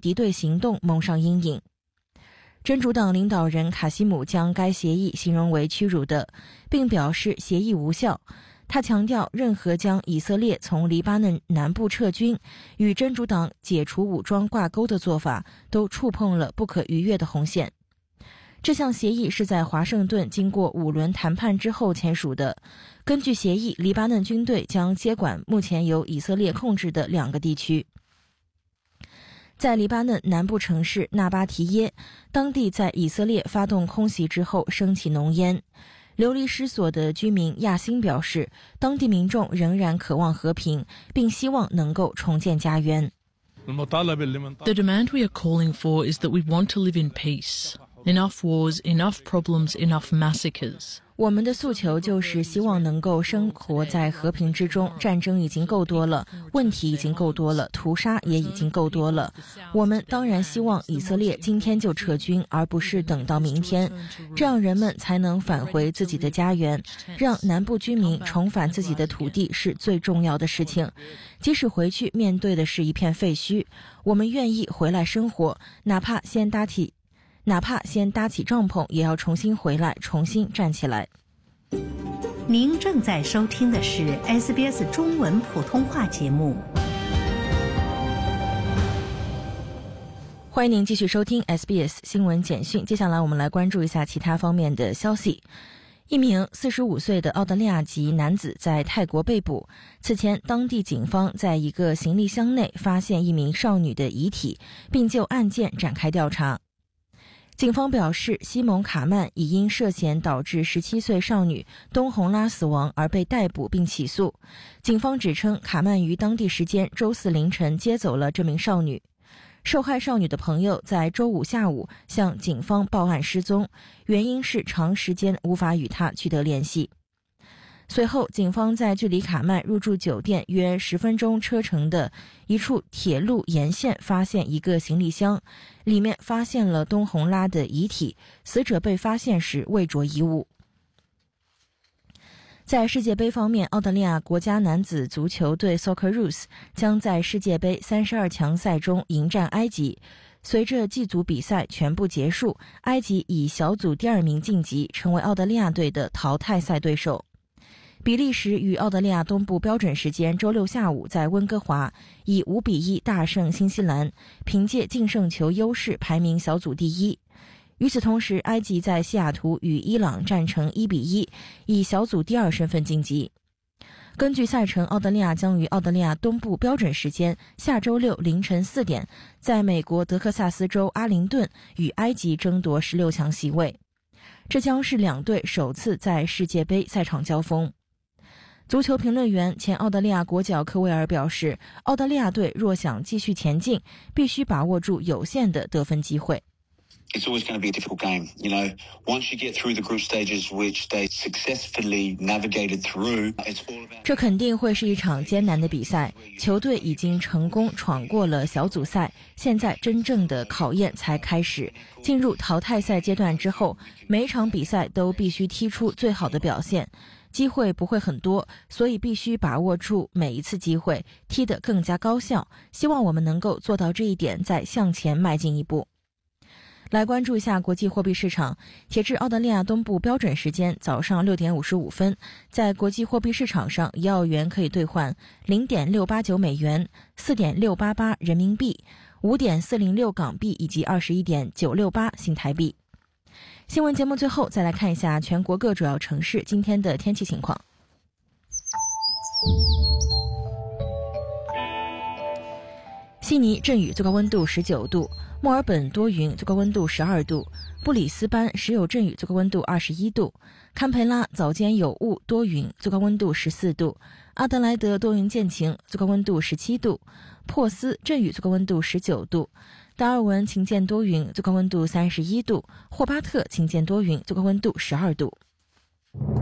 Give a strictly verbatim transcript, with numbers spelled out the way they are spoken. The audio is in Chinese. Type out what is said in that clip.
敌对行动蒙上阴影。真主党领导人卡西姆将该协议形容为屈辱的，并表示协议无效。他强调，任何将以色列从黎巴嫩南部撤军与真主党解除武装挂钩的做法都触碰了不可逾越的红线。这项协议是在华盛顿经过五轮谈判之后签署的。根据协议，黎巴嫩军队将接管目前由以色列控制的两个地区。在黎巴嫩南部城市纳巴提耶，当地在以色列发动空袭之后升起浓烟。流离失所的居民亚辛表示，当地民众仍然渴望和平，并希望能够重建家园。 The demand we are calling for is that we want to live in peace. Enough wars, enough problems, enough massacres. 我们的诉求就是希望能够生活在和平之中，战争已经够多了，问题已经够多了，屠杀也已经够多了。我们当然希望以色列今天就撤军，而不是等到明天，这样人们才能返回自己的家园，让南部居民重返自己的土地是最重要的事情。即使回去面对的是一片废墟，我们愿意回来生活，哪怕先搭起哪怕先搭起帐篷，也要重新回来，重新站起来。 您正在收听的是 S B S 中文普通话节目。 欢迎您继续收听 S B S 新闻简讯。接下来我们来关注一下其他方面的消息。一名四十五岁的澳大利亚籍男子在泰国被捕。此前，当地警方在一个行李箱内发现一名少女的遗体，并就案件展开调查。警方表示，西蒙卡曼已因涉嫌导致十七岁少女东红拉死亡而被逮捕并起诉。警方指称，卡曼于当地时间周四凌晨接走了这名少女。受害少女的朋友在周五下午向警方报案失踪，原因是长时间无法与她取得联系。随后，警方在距离卡曼入住酒店约十分钟车程的一处铁路沿线发现一个行李箱，里面发现了东红拉的遗体，死者被发现时未着衣物。在世界杯方面，澳大利亚国家男子足球队 Socceroos 将在世界杯三十二强赛中迎战埃及。随着 G 组比赛全部结束，埃及以小组第二名晋级，成为澳大利亚队的淘汰赛对手。比利时与澳大利亚东部标准时间周六下午在温哥华以五比一大胜新西兰，凭借净胜球优势排名小组第一。与此同时，埃及在西雅图与伊朗战成一比一，以小组第二身份晋级。根据赛程，澳大利亚将于澳大利亚东部标准时间下周六凌晨四点，在美国德克萨斯州阿灵顿与埃及争夺十六强席位。这将是两队首次在世界杯赛场交锋。足球评论员、前澳大利亚国脚科威尔表示，澳大利亚队若想继续前进，必须把握住有限的得分机会。 It's always going to be a difficult game. You know, once you get through the group stages, which they successfully navigated through, it's all about... 这肯定会是一场艰难的比赛。球队已经成功闯过了小组赛，现在真正的考验才开始。进入淘汰赛阶段之后，每一场比赛都必须踢出最好的表现。机会不会很多，所以必须把握住每一次机会，踢得更加高效。希望我们能够做到这一点，再向前迈进一步。来关注一下国际货币市场。截至澳大利亚东部标准时间早上六点五十五分，在国际货币市场上，一澳元可以兑换 零点六八九美元、四点六八八人民币、五点四零六港币以及二十一点九六八新台币。新闻节目最后再来看一下全国各主要城市今天的天气情况。悉尼阵雨，最高温度十九度；墨尔本多云，最高温度十二度；布里斯班时有阵雨，最高温度二十一度；堪培拉早间有雾多云，最高温度十四度；阿德莱德多云见晴，最高温度十七度；珀斯阵雨，最高温度十九度；达尔文晴间多云，最高温度三十一度；霍巴特晴间多云，最高温度十二度。